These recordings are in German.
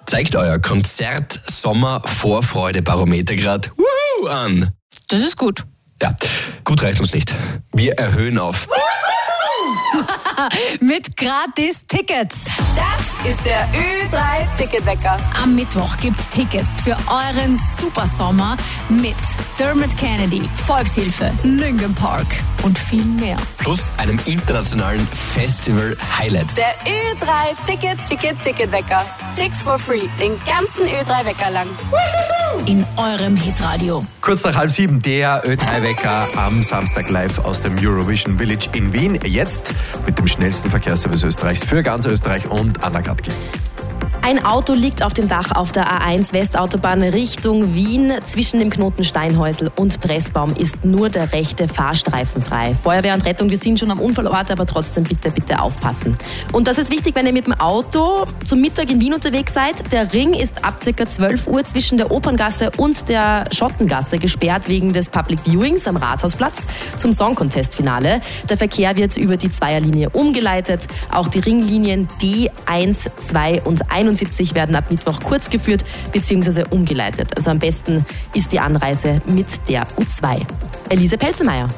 Zeigt euer Konzert-Sommer-Vorfreude-Barometer gerade an. Das ist gut. Ja, gut reicht uns nicht. Wir erhöhen auf. Mit Gratis-Tickets. Das ist der Ö3-Ticketwecker. Am Mittwoch gibt's Tickets für euren Supersommer mit Dermot Kennedy, Volkshilfe, Linkin Park und viel mehr. Plus einem internationalen Festival-Highlight. Der Ö3-Ticketwecker. Tickets for free. Den ganzen Ö3-Wecker lang. In eurem Hitradio. Kurz nach 6:30 der Ö3-Wecker am Samstag live aus dem Eurovision Village in Wien. Jetzt mit dem schnellsten Verkehrsservice Österreichs für ganz Österreich und Anna Gradke. Ein Auto liegt auf dem Dach auf der A1 Westautobahn Richtung Wien. Zwischen dem Knoten Steinhäusl und Pressbaum ist nur der rechte Fahrstreifen frei. Feuerwehr und Rettung, wir sind schon am Unfallort, aber trotzdem bitte aufpassen. Und das ist wichtig, wenn ihr mit dem Auto zum Mittag in Wien unterwegs seid. Der Ring ist ab ca. 12 Uhr zwischen der Operngasse und der Schottengasse gesperrt wegen des Public Viewings am Rathausplatz zum Song Contest Finale. Der Verkehr wird über die Zweierlinie umgeleitet. Auch die Ringlinien D1, 2 und 71 werden ab Mittwoch kurz geführt bzw. umgeleitet. Also am besten ist die Anreise mit der U2. Elise Pelzelmeier.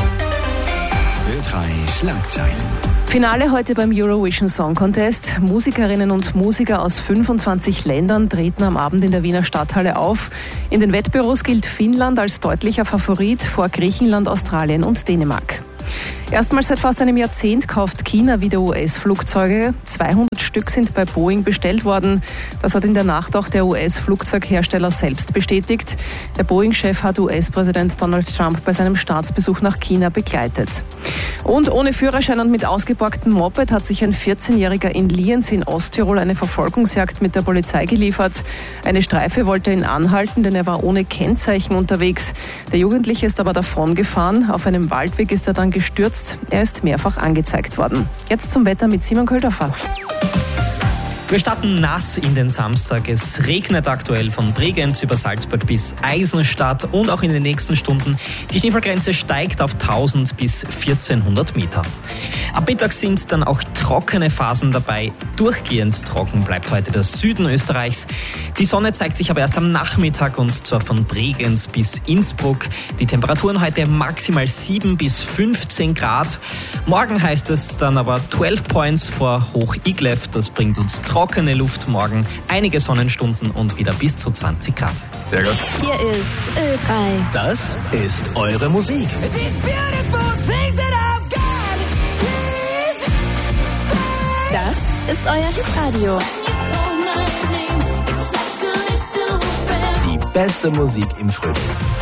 Ö3 Schlagzeilen. Finale heute beim Eurovision Song Contest. Musikerinnen und Musiker aus 25 Ländern treten am Abend in der Wiener Stadthalle auf. In den Wettbüros gilt Finnland als deutlicher Favorit vor Griechenland, Australien und Dänemark. Erstmals seit fast einem Jahrzehnt kauft China wieder US-Flugzeuge. 200 Stück sind bei Boeing bestellt worden. Das hat in der Nacht auch der US-Flugzeughersteller selbst bestätigt. Der Boeing-Chef hat US-Präsident Donald Trump bei seinem Staatsbesuch nach China begleitet. Und ohne Führerschein und mit ausgeborgtem Moped hat sich ein 14-Jähriger in Lienz in Osttirol eine Verfolgungsjagd mit der Polizei geliefert. Eine Streife wollte ihn anhalten, denn er war ohne Kennzeichen unterwegs. Der Jugendliche ist aber davongefahren. Auf einem Waldweg ist er dann gestürzt. Er ist mehrfach angezeigt worden. Jetzt zum Wetter mit Simon Köldorfer. Wir starten nass in den Samstag. Es regnet aktuell von Bregenz über Salzburg bis Eisenstadt und auch in den nächsten Stunden. Die Schneefallgrenze steigt auf 1000 bis 1400 Meter. Ab Mittag sind dann auch trockene Phasen dabei. Durchgehend trocken bleibt heute der Süden Österreichs. Die Sonne zeigt sich aber erst am Nachmittag und zwar von Bregenz bis Innsbruck. Die Temperaturen heute maximal 7 bis 15 Grad. Morgen heißt es dann aber 12 Points vor Hoch Iglev. Das bringt uns trockene Luft morgen, einige Sonnenstunden und wieder bis zu 20 Grad. Sehr gut. Hier ist Ö3. Das ist eure Musik. Das ist euer Hitradio. Die beste Musik im Frühling.